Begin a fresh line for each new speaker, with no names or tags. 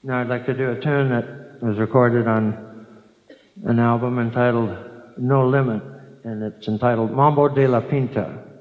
Now I'd like to do a tune that was recorded on an album entitled No Limit, and it's entitled Mambo de la Pinta.